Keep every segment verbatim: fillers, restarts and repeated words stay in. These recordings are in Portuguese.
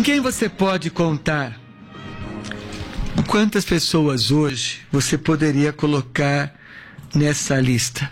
Com quem você pode contar? Quantas pessoas hoje você poderia colocar nessa lista?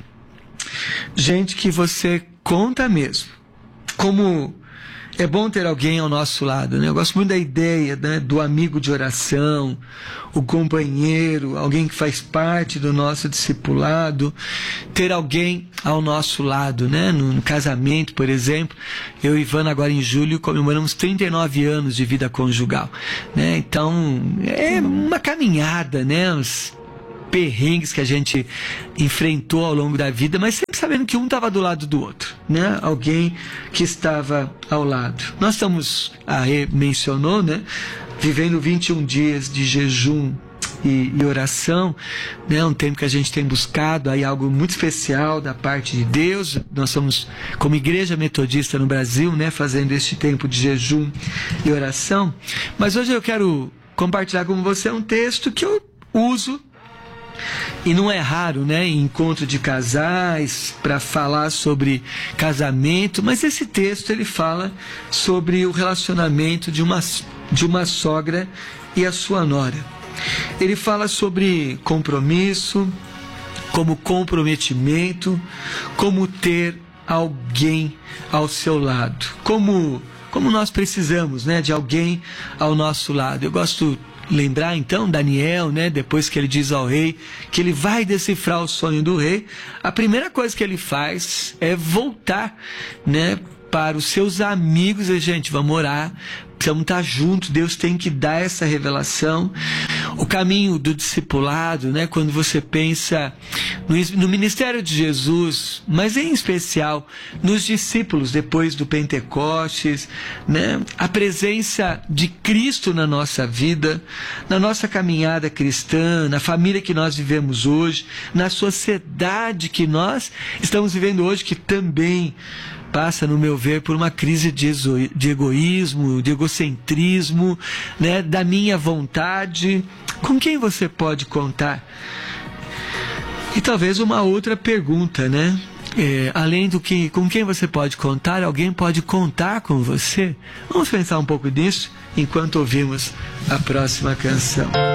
Gente que você conta mesmo. Como é bom ter alguém ao nosso lado, né? Eu gosto muito da ideia, né, do amigo de oração, o companheiro, alguém que faz parte do nosso discipulado, ter alguém ao nosso lado, né? No, no casamento, por exemplo, eu e Ivana agora em julho comemoramos trinta e nove anos de vida conjugal, né? Então é uma caminhada, né? Os perrengues que a gente enfrentou ao longo da vida, mas sempre sabendo que um estava do lado do outro, né? Alguém que estava ao lado. Nós estamos, a Rê mencionou, né? Vivendo vinte e um dias de jejum e, e oração, né? Um tempo que a gente tem buscado aí algo muito especial da parte de Deus. Nós somos, como igreja metodista no Brasil, né? Fazendo este tempo de jejum e oração. Mas hoje eu quero compartilhar com você um texto que eu uso. E não é raro, né, em encontro de casais, para falar sobre casamento, mas esse texto ele fala sobre o relacionamento de uma, de uma sogra e a sua nora. Ele fala sobre compromisso, como comprometimento, como ter alguém ao seu lado, como, como nós precisamos, né, de alguém ao nosso lado. Eu gosto lembrar então Daniel, né, depois que ele diz ao rei que ele vai decifrar o sonho do rei, a primeira coisa que ele faz é voltar, né, para os seus amigos e, gente, vamos orar, precisamos estar juntos, Deus tem que dar essa revelação. O caminho do discipulado, né, quando você pensa no, no ministério de Jesus, mas em especial nos discípulos depois do Pentecostes, né, a presença de Cristo na nossa vida, na nossa caminhada cristã, na família que nós vivemos hoje, na sociedade que nós estamos vivendo hoje, que também passa, no meu ver, por uma crise de, de egoísmo, de egocentrismo, né, da minha vontade. Com quem você pode contar? E talvez uma outra pergunta, né? É, além do que, com quem você pode contar, alguém pode contar com você? Vamos pensar um pouco nisso enquanto ouvimos a próxima canção.